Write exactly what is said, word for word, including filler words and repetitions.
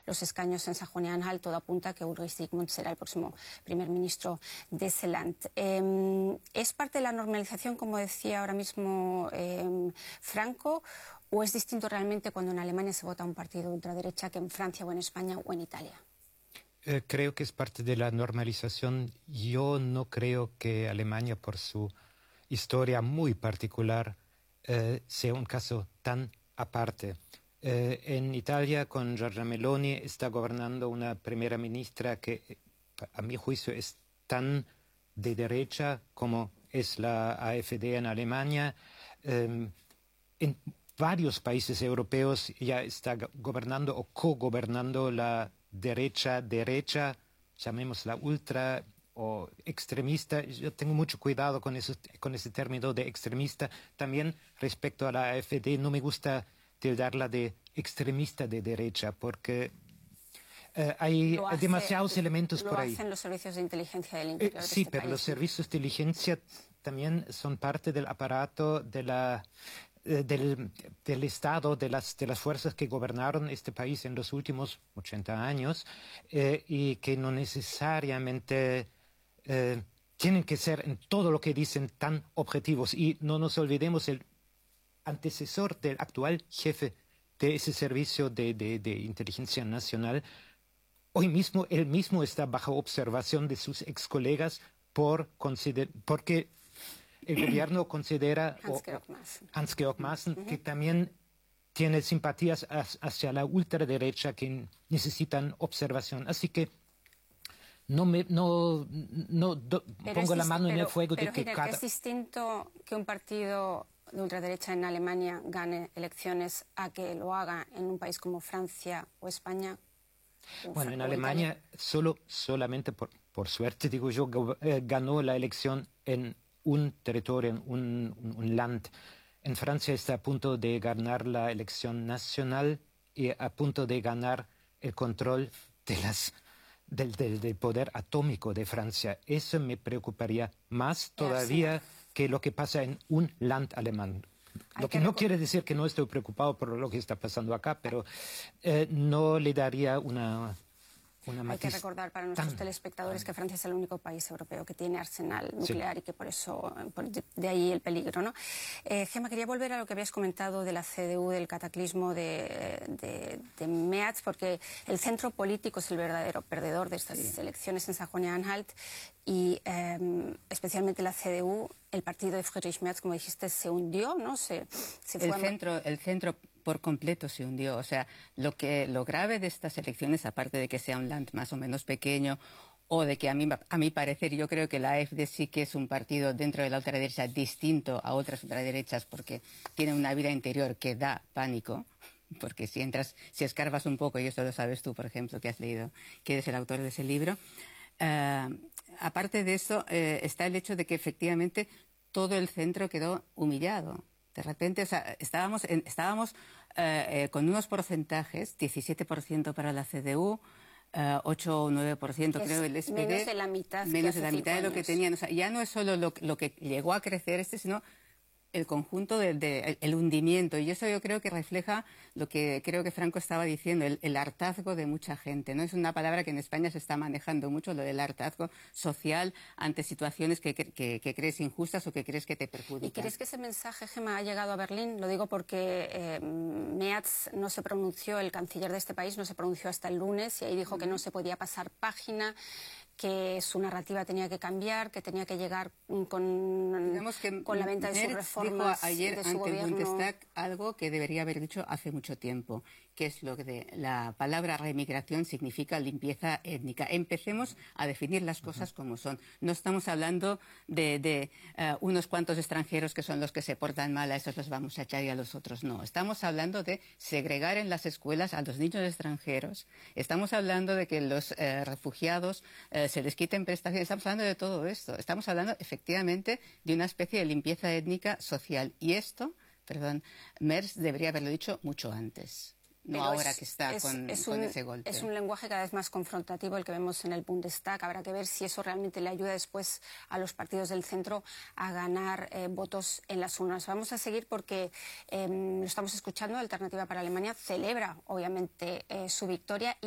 los escaños en Sajonia-Anhalt, todo apunta a que Ulrich Zygmunt será el próximo primer ministro de ese land. Eh, ¿Es parte de la normalización, como decía ahora mismo eh, Franco, o es distinto realmente cuando en Alemania se vota un partido de ultraderecha que en Francia o en España o en Italia? Eh, creo que es parte de la normalización. Yo no creo que Alemania, por su historia muy particular, eh, sea un caso tan aparte. Eh, en Italia, con Giorgia Meloni, está gobernando una primera ministra que, a mi juicio, es tan de derecha como es la A F D en Alemania. Eh, en varios países europeos ya está gobernando o co-gobernando la derecha, derecha, llamémosla ultra o extremista. Yo tengo mucho cuidado con, eso, con ese término de extremista. También respecto a la A F D, no me gusta tildarla de extremista de derecha, porque eh, hay Lo hace, demasiados elementos lo por ahí. Lo hacen los servicios de inteligencia del interior Eh, de sí, este pero país, los ¿no? servicios de inteligencia también son parte del aparato de la... Del, del Estado, de las, de las fuerzas que gobernaron este país en los últimos ochenta años eh, y que no necesariamente eh, tienen que ser en todo lo que dicen tan objetivos. Y no nos olvidemos, el antecesor del actual jefe de ese servicio de, de, de inteligencia nacional, hoy mismo, él mismo está bajo observación de sus ex colegas por consider porque el gobierno considera Hans-Georg Maaßen, Hans-Georg Maaßen uh-huh. que también tiene simpatías hacia la ultraderecha que necesitan observación. Así que no me no, no do, pongo la mano pero, en el fuego pero, de que Hitler, cada... ¿Es distinto que un partido de ultraderecha en Alemania gane elecciones a que lo haga en un país como Francia o España? O bueno, en o Alemania Italia? solo solamente por, por suerte, digo yo, eh, ganó la elección en un territorio, en un, un, un land. En Francia está a punto de ganar la elección nacional y a punto de ganar el control de las, del, del, del poder atómico de Francia. Eso me preocuparía más todavía que lo que pasa en un land alemán. Lo que no quiere decir que no estoy preocupado por lo que está pasando acá, pero eh, no le daría una... Hay que recordar para nuestros telespectadores que Francia es el único país europeo que tiene arsenal nuclear sí. y que por eso, por de ahí el peligro, ¿no? Eh, Gemma, quería volver a lo que habías comentado de la C D U, del cataclismo de, de, de Merz, porque el centro político es el verdadero perdedor de estas sí. elecciones en Sajonia-Anhalt y eh, especialmente la C D U, el partido de Friedrich Merz, como dijiste, se hundió, ¿no? Se, se el, centro, el centro por completo se hundió. O sea, lo que lo grave de estas elecciones, aparte de que sea un land más o menos pequeño, o de que a mí, a mi parecer, yo creo que la A F D sí que es un partido dentro de la ultraderecha distinto a otras ultraderechas porque tiene una vida interior que da pánico. Porque si entras, si escarbas un poco, y eso lo sabes tú, por ejemplo, que has leído, que eres el autor de ese libro, uh, aparte de eso, eh, está el hecho de que efectivamente todo el centro quedó humillado. De repente, o sea, estábamos, en, estábamos eh, eh, con unos porcentajes, diecisiete por ciento para la C D U, uh, ocho o nueve por ciento creo el S P D. Menos de la mitad. Menos de la mitad de lo que tenían. O sea, ya no es solo lo, lo que llegó a crecer este, sino el conjunto del de, el, el hundimiento. Y eso yo creo que refleja lo que creo que Franco estaba diciendo, el, el hartazgo de mucha gente, ¿no? Es una palabra que en España se está manejando mucho, lo del hartazgo social ante situaciones que, que, que crees injustas o que crees que te perjudican. ¿Y crees que ese mensaje, Gemma, ha llegado a Berlín? Lo digo porque eh, Merz no se pronunció, el canciller de este país no se pronunció hasta el lunes y ahí dijo mm. que no se podía pasar página, que su narrativa tenía que cambiar, que tenía que llegar con, que con la venta de sus reformas. Dijo ayer de su ante gobierno. el Bundestag algo que debería haber dicho hace mucho tiempo, que es lo que de, la palabra remigración significa limpieza étnica. Empecemos a definir las cosas como son. No estamos hablando de, de uh, unos cuantos extranjeros que son los que se portan mal, a esos los vamos a echar y a los otros no. Estamos hablando de segregar en las escuelas a los niños extranjeros. Estamos hablando de que los uh, refugiados uh, se les quiten prestaciones. Estamos hablando de todo esto. Estamos hablando efectivamente de una especie de limpieza étnica social. Y esto, perdón, Merz debería haberlo dicho mucho antes. No Pero ahora es, que está es, con, es con un, ese golpe. Es un lenguaje cada vez más confrontativo el que vemos en el Bundestag. Habrá que ver si eso realmente le ayuda después a los partidos del centro a ganar eh, votos en las urnas. Vamos a seguir porque eh, lo estamos escuchando. Alternativa para Alemania celebra, obviamente, eh, su victoria.